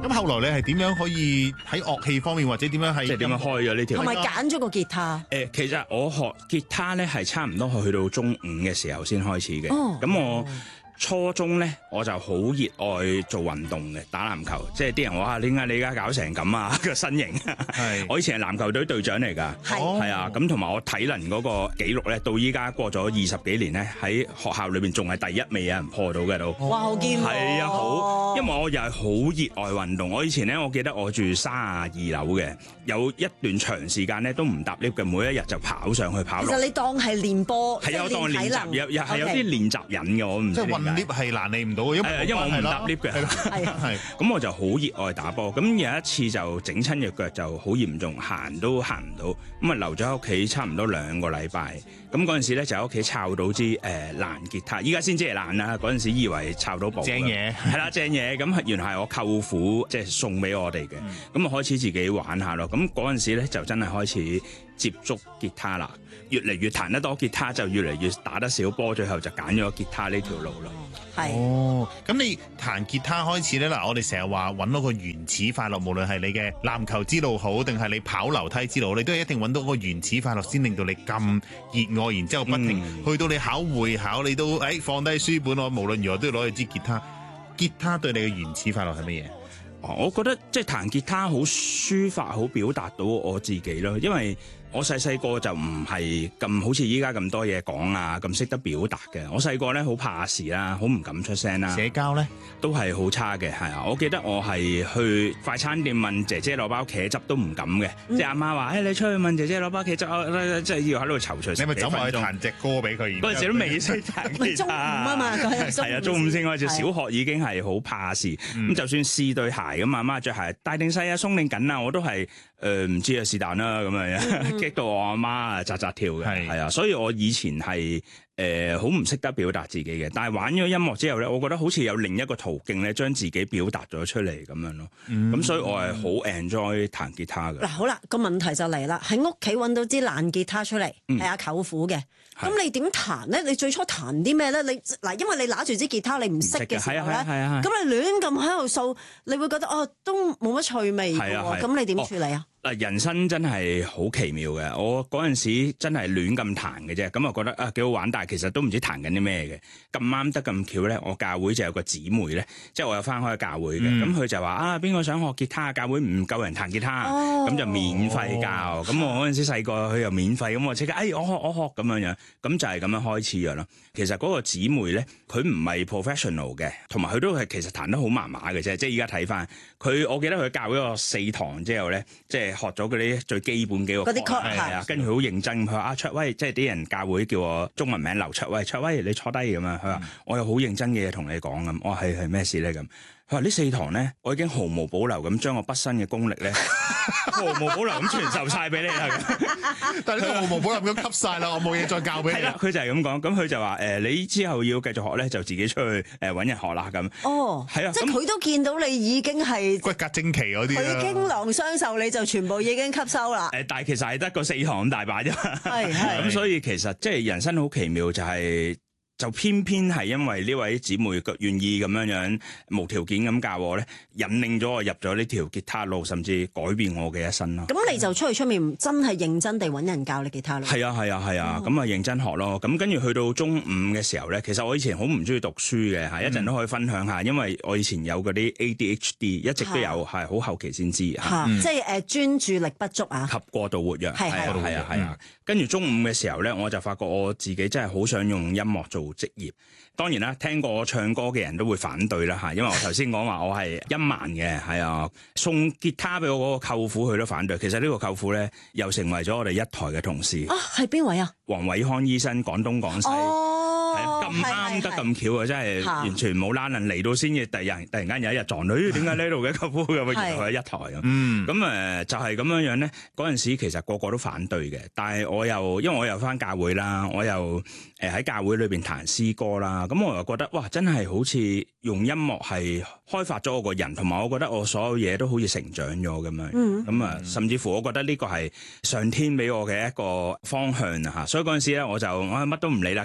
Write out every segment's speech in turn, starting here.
咁後來你係點樣可以喺樂器方面或者點樣係即係點樣開咗呢條？ 同埋揀咗個吉他。 其實我學吉他咧係差唔多去到中五嘅時候先開始嘅。咁我初中咧我就好熱愛做運動嘅，打籃球。即係啲人話點解你而家搞成咁啊個身形？我以前係籃球隊隊長嚟㗎，係啊。咁同埋我體能嗰個紀錄咧，到依家過咗20幾年咧，喺學校裏邊仲係第一，未有人破到嘅都。 哇！好堅喎。 係啊，好，因為我又係好熱愛運動。我以前咧，我記得我住32樓嘅，有一段長時間咧都唔搭 lift 嘅，每一日就跑上去跑落。 其實你當係練波， 係有當練習，又係有啲練習癮嘅，我唔知。 即係運 lift 係難你唔到嘅，因為我唔搭 lift 嘅。 係咁我就好熱愛打波。咁有一次就整親隻腳就好嚴重，行都行唔到。咁啊留咗喺屋企差唔多2個禮拜。咁嗰陣時咧就喺屋企摷到支爛吉他，依家先知係爛啦。嗰陣時以為摷到寶正嘢，係啦正嘢。咁原來係我舅父即係送俾我哋嘅。咁啊開始自己玩下咯。咁嗰陣時咧就真係開始接觸吉他啦。越嚟越彈得多吉他，就越嚟越打得少波，最後就揀咗吉他呢條路咯。 係咁你彈吉他開始咧嗱，我哋成日話揾到個原始快樂，無論係你嘅籃球之路好，定係你跑樓梯之路，你都係一定揾到個原始快樂，先令到你咁熱愛，然之後不停去到你考會考，你都放低書本，我無論如何都要攞去支吉他。吉他對你嘅原始快樂係乜嘢？ 我覺得即係彈吉他好抒發，好表達到我自己咯，因為我細個就唔係咁好似依家咁多嘢講啊，咁識得表達嘅。我細個咧好怕事啦，好唔敢出聲啦。 社交咧都係好差嘅，係啊！我記得我係去快餐店問姐姐攞包茄汁都唔敢嘅，即係阿媽話：你出去問姐姐攞包茄汁，即係要喺度躊躇。 你咪走埋去彈隻歌俾佢。 嗰陣時都未識彈吉他。 中五啊嘛， 係啊，中五先開始，小學已經係好怕事。咁就算試對鞋咁，阿媽着鞋大定細啊，鬆定緊啊，我都係唔知啊，是但啦咁樣，激到我阿媽啊扎扎跳嘅。係啊，所以我以前係好唔識得表達自己嘅，但係玩咗音樂之後咧，我覺得好似有另一個途徑咧，將自己表達咗出嚟咁樣咯。咁所以我係好 enjoy 彈吉他嘅。 嗱，好啦，個問題就嚟啦，喺屋企揾到支爛吉他出嚟，係阿舅父嘅。咁你點彈咧？你最初彈啲咩咧？你嗱，因為你拿住支吉他，你唔識嘅時候咧，咁你亂咁喺度掃，你會覺得都冇乜趣味嘅喎。咁你點處理啊？ 人生真係好奇妙嘅，我嗰陣時真係亂咁彈嘅啫，咁啊覺得幾好玩，但係其實都唔知彈緊啲咩嘅。咁啱得咁巧咧，我教會就有個姊妹咧，即係我有翻開教會嘅，咁佢就話邊個想學吉他，教會唔夠人彈吉他，咁就免費教。咁我嗰陣時細個，佢又免費，咁我即刻我學咁樣，咁就係咁樣開始嘅咯。其實嗰個姊妹咧，佢唔係 professional 嘅，同埋佢都係其實彈得好麻麻嘅啫。即係依家睇翻佢，我記得佢教咗我4堂之後咧，即係學咗嗰啲最基本幾個嗰啲曲係啊，跟住佢好認真，佢話卓威，即係啲人教會叫我中文名劉卓威，卓威你坐低咁啊，佢話我有好認真嘅嘢同你講咁，我話係咩事咧咁。佢話呢4堂咧，我已經毫無保留咁將我畢生嘅功力咧，毫無保留咁傳授晒俾你啦。 但係你都毫無保留咁吸晒啦，我冇嘢再教俾你。 係啦，佢就係咁講，咁佢就話你之後要繼續學咧，就自己出去揾人學啦咁。係啊， 即係佢都見到你已經係骨骼精奇嗰啲啦。 佢經囊相授，你就全部已經吸收啦。 但係其實係得個4堂咁大把啫嘛。 係咁所以其實即係人生好奇妙，就偏偏係因為呢位姊妹願意咁樣無條件咁教我咧，引領咗我入咗呢條吉他路，甚至改變我嘅一生咯。 咁你就出面真係認真地揾人教你吉他咯？ 係啊，咁啊認真學咯。咁跟住去到中五嘅時候咧，其實我以前好唔中意讀書嘅嚇，一陣都可以分享下，因為我以前有嗰啲 ADHD，一直都有，係好後期先知嚇， 即係專注力不足啊， 及過度活躍，係啊。跟住中五嘅時候咧，我就發覺我自己真係好想用音樂做職業。當然啦，聽過我唱歌嘅人都會反對啦嚇，因為我頭先講話我係音盲嘅，係啊，送吉他俾我嗰個舅父佢都反對。其實呢個舅父咧又成為咗我哋一台嘅同事。 係邊位啊？ 黃偉康醫生，廣東廣西。咁啱得咁巧啊！真係完全冇拉楞嚟到先至，突然間有一日撞到，點解呢度嘅舅父咁啊？原來佢係一台咁。咁就係咁樣咧。嗰陣時其實個個都反對嘅，但係我又因為我又返教會啦，我又喺教會裏邊彈詩歌啦，咁我又覺得哇，真係好似用音樂係開發咗我個人，同埋我覺得我所有嘢都好似成長咗咁樣。咁甚至乎我覺得呢個係上天俾我嘅一個方向啊！所以嗰陣時咧，我乜都唔理啦。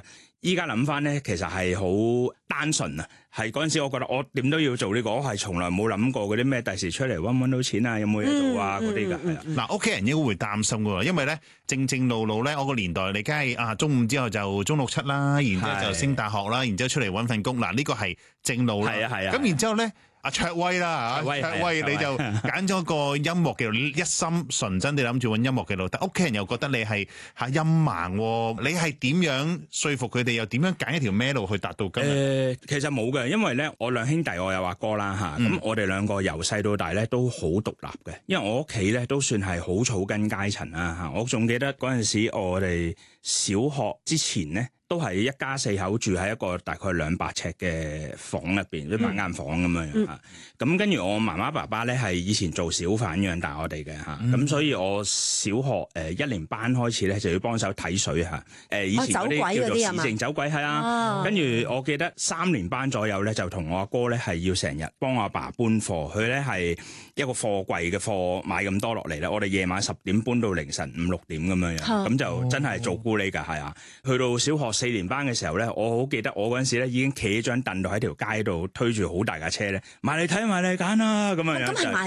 依家諗翻咧，其實係好單純啊！係嗰陣時，我覺得我點都要做呢個，我係從來冇諗過嗰啲咩第時出嚟揾唔揾到錢啊，有冇嘢做啊嗰啲㗎。係啊， 嗱，屋企人應該會擔心㗎喎，因為咧正路咧，我個年代你梗係中五之後就中六七啦，然之後就升大學啦，然之後出嚟揾份工。嗱，呢個係正路啦。係啊。咁然之後咧。阿卓威啦，卓威你就揀咗個音樂嘅路，一心純真地諗住揾音樂嘅路，但屋企人又覺得你係陰盲喎，你係點樣說服佢哋，又點樣揀一條咩路去達到今日？ 其實冇嘅，因為咧我兩兄弟，我有阿哥啦嚇，咁我哋兩個由細到大咧都好獨立嘅，因為我屋企咧都算係好草根階層啦嚇，我仲記得嗰陣時我哋小學之前咧。都係一家四口住喺一個大概200尺嘅房入邊，一百間房咁樣嚇。咁跟住我媽媽爸爸咧係以前做小販養大我哋嘅嚇，咁所以我小學1年班開始咧就要幫手睇水嚇。以前嗰啲叫做市政走鬼係啊。跟住我記得3年班左右咧就同我阿哥咧係要成日幫我阿爸搬貨，佢咧係一個貨櫃嘅貨買咁多落嚟咧，我哋夜晚10點搬到凌晨5、6點咁樣樣，咁就真係做咕喱㗎係啊。去到小學4年班嘅時候咧，我好記得我嗰陣時咧已經企喺張凳度喺條街度推住好大架車咧，埋嚟睇埋嚟揀啦咁樣樣。